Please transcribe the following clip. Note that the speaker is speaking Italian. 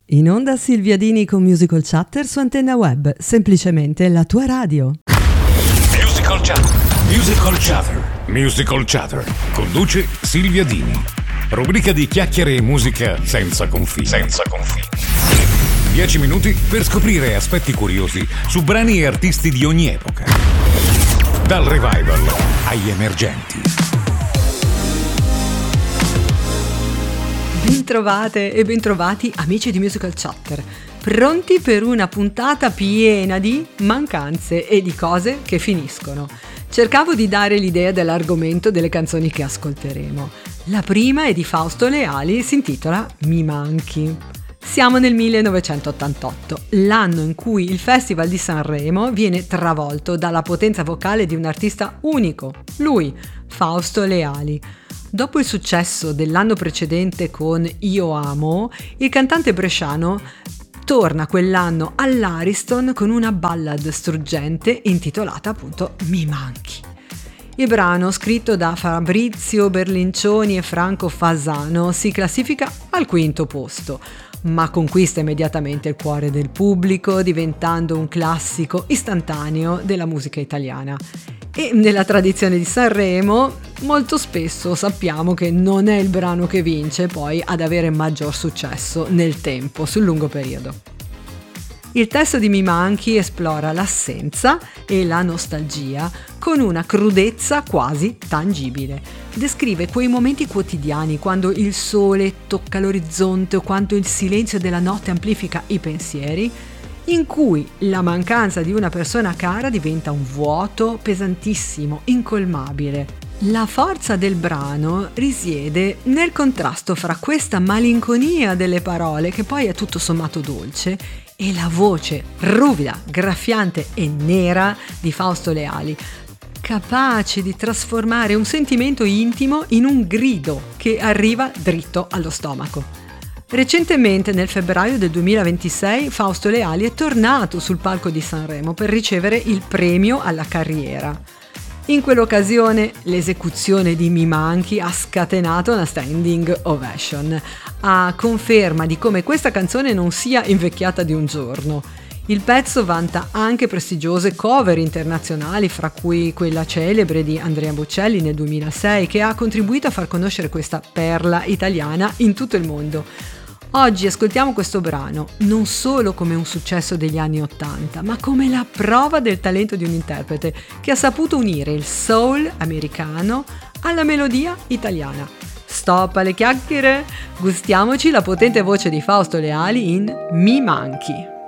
In onda Silvia Dini con Musical Chatter su Antenna Web, semplicemente la tua radio. Musical Chatter. Musical Chatter. Musical Chatter. Conduce Silvia Dini. Rubrica di chiacchiere e musica senza confini. 10 minuti per scoprire aspetti curiosi su brani e artisti di ogni epoca. Dal revival agli emergenti. Bentrovate e bentrovati amici di Musical Chatter, pronti per una puntata piena di mancanze e di cose che finiscono. Cercavo di dare l'idea dell'argomento delle canzoni che ascolteremo. La prima è di Fausto Leali, si intitola Mi manchi. Siamo nel 1988, l'anno in cui il Festival di Sanremo viene travolto dalla potenza vocale di un artista unico, lui, Fausto Leali. Dopo il successo dell'anno precedente con Io amo, il cantante bresciano torna quell'anno all'Ariston con una ballad struggente intitolata appunto Mi manchi. Il brano, scritto da Fabrizio Berlincioni e Franco Fasano, si classifica al quinto posto, ma conquista immediatamente il cuore del pubblico, diventando un classico istantaneo della musica italiana. E nella tradizione di Sanremo molto spesso sappiamo che non è il brano che vince poi ad avere maggior successo nel tempo, sul lungo periodo. Il testo di Mi manchi esplora l'assenza e la nostalgia con una crudezza quasi tangibile. Descrive quei momenti quotidiani quando il sole tocca l'orizzonte o quando il silenzio della notte amplifica i pensieri, in cui la mancanza di una persona cara diventa un vuoto pesantissimo, incolmabile. La forza del brano risiede nel contrasto fra questa malinconia delle parole, che poi è tutto sommato dolce, e la voce ruvida, graffiante e nera di Fausto Leali, capace di trasformare un sentimento intimo in un grido che arriva dritto allo stomaco. Recentemente, nel febbraio del 2026, Fausto Leali è tornato sul palco di Sanremo per ricevere il premio alla carriera. In quell'occasione l'esecuzione di Mi manchi ha scatenato una standing ovation, a conferma di come questa canzone non sia invecchiata di un giorno. Il pezzo vanta anche prestigiose cover internazionali, fra cui quella celebre di Andrea Bocelli nel 2006, che ha contribuito a far conoscere questa perla italiana in tutto il mondo. Oggi ascoltiamo questo brano non solo come un successo degli anni '80, ma come la prova del talento di un interprete che ha saputo unire il soul americano alla melodia italiana. Stop alle chiacchiere, gustiamoci la potente voce di Fausto Leali in Mi manchi.